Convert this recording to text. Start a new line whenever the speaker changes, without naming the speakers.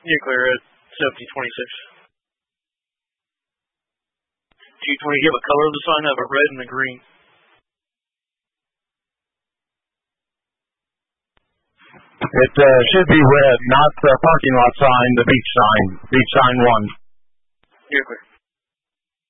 You're clear at 7026. Chief, when you give a color of the sign, have a red and a green.
It should be red, not the parking lot sign, the beach sign 1.
You're clear.